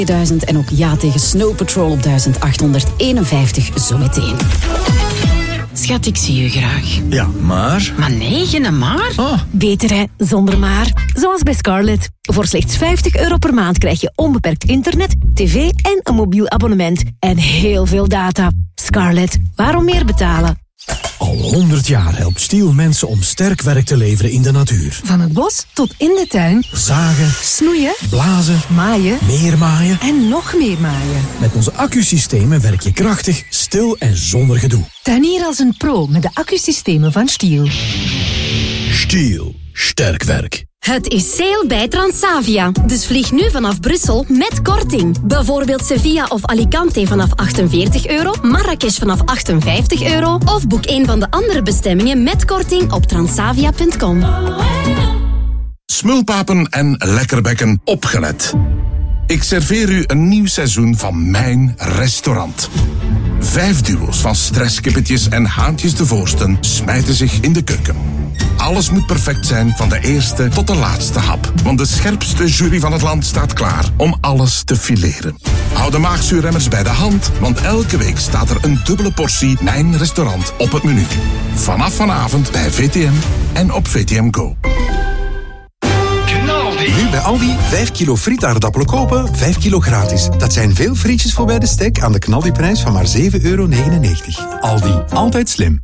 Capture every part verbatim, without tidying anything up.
tweeduizend en ook ja tegen Snow Patrol op duizend achthonderdeenenvijftig zometeen. Schat, ik zie je graag. Ja, maar... Maar nee, geen maar. Oh. Beter hè, zonder maar. Zoals bij Scarlett. Voor slechts vijftig euro per maand krijg je onbeperkt internet, tv en een mobiel abonnement. En heel veel data. Scarlett, waarom meer betalen? Al honderd jaar helpt Stiel mensen om sterk werk te leveren in de natuur. Van het bos tot in de tuin. Zagen, Snoeien, blazen, maaien meer maaien. en nog meer maaien. Met onze accusystemen werk je krachtig, stil en zonder gedoe. Tuinier als een pro met de accusystemen van Stiel. Stiel, sterk werk. Het is sale bij Transavia. Dus vlieg nu vanaf Brussel met korting. Bijvoorbeeld Sevilla of Alicante vanaf achtenveertig euro, Marrakesh vanaf achtenvijftig euro of boek een van de andere bestemmingen met korting op transavia punt com. Smulpapen en lekkerbekken, opgelet. Ik serveer u een nieuw seizoen van mijn restaurant. Vijf duo's van stresskippetjes en haantjes de voorsten smijten zich in de keuken. Alles moet perfect zijn, van de eerste tot de laatste hap. Want de scherpste jury van het land staat klaar om alles te fileren. Hou de maagzuurremmers bij de hand, want elke week staat er een dubbele portie Mijn Restaurant op het menu. Vanaf vanavond bij V T M en op V T M Go. Nu bij Aldi vijf kilo frietaardappelen kopen, vijf kilo gratis. Dat zijn veel frietjes voor bij de stek aan de knaldiprijs van maar zeven euro negenennegentig. Aldi, altijd slim.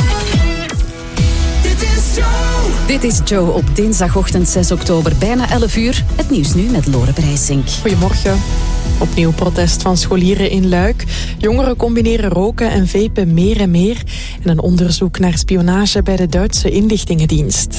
Dit is Joe op dinsdagochtend zes oktober, bijna elf uur. Het nieuws nu met Lore Brijsink. Goedemorgen. Opnieuw protest van scholieren in Luik. Jongeren combineren roken en vapen meer en meer. En een onderzoek naar spionage bij de Duitse inlichtingendienst.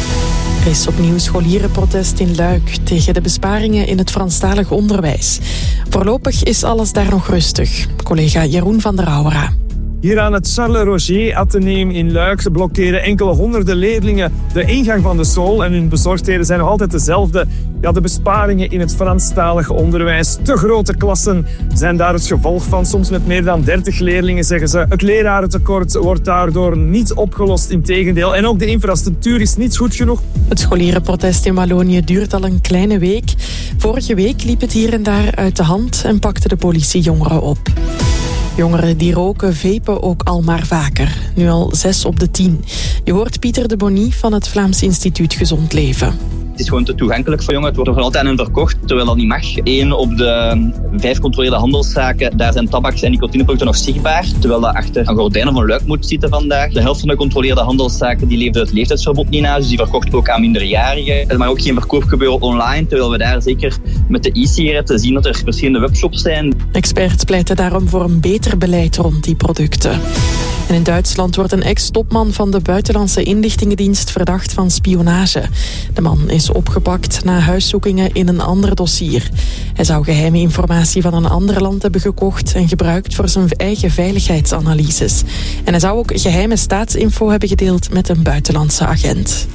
Er is opnieuw scholierenprotest in Luik tegen de besparingen in het Franstalig onderwijs. Voorlopig is alles daar nog rustig. Collega Jeroen van der Auwera. Hier aan het Charles Roger Atheneum in Luik blokkeren enkele honderden leerlingen de ingang van de school en hun bezorgdheden zijn nog altijd dezelfde. Ja, de besparingen in het Franstalig onderwijs, te grote klassen zijn daar het gevolg van. Soms met meer dan dertig leerlingen, zeggen ze. Het lerarentekort wordt daardoor niet opgelost, integendeel. En ook de infrastructuur is niet goed genoeg. Het scholierenprotest in Wallonië duurt al een kleine week. Vorige week liep het hier en daar uit de hand en pakte de politie jongeren op. Jongeren die roken, vapen ook al maar vaker. Nu al zes op de tien. Je hoort Pieter de Bonny van het Vlaams Instituut Gezond Leven. Het is gewoon te toegankelijk voor jongeren. Het wordt nog altijd aan hen verkocht, terwijl dat niet mag. Eén op de vijf controleerde handelszaken, daar zijn tabaks- en nicotineproducten nog zichtbaar. Terwijl dat achter een gordijn of een luik moet zitten vandaag. De helft van de controleerde handelszaken die leefde het leeftijdsverbod niet na. Dus die verkocht ook aan minderjarigen. Er mag ook geen verkoop gebeuren online. Terwijl we daar zeker met de e-sigaretten zien dat er verschillende webshops zijn. Experts pleiten daarom voor een beter beleid rond die producten. En in Duitsland wordt een ex-topman van de buitenlandse inlichtingendienst verdacht van spionage. De man is opgepakt na huiszoekingen in een ander dossier. Hij zou geheime informatie van een ander land hebben gekocht en gebruikt voor zijn eigen veiligheidsanalyses. En hij zou ook geheime staatsinfo hebben gedeeld met een buitenlandse agent.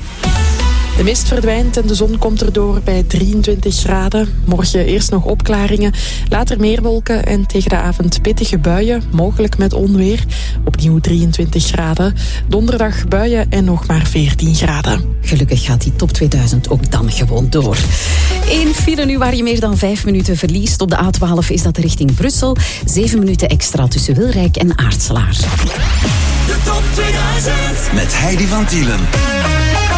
De mist verdwijnt en de zon komt erdoor bij drieëntwintig graden. Morgen eerst nog opklaringen, later meer wolken en tegen de avond pittige buien, mogelijk met onweer. Opnieuw drieëntwintig graden. Donderdag buien en nog maar veertien graden. Gelukkig gaat die top tweeduizend ook dan gewoon door. Eén file nu waar je meer dan vijf minuten verliest. Op de A twaalf is dat richting Brussel. Zeven minuten extra tussen Wilrijk en Aartselaar. De top tweeduizend met Heidi van Tielen.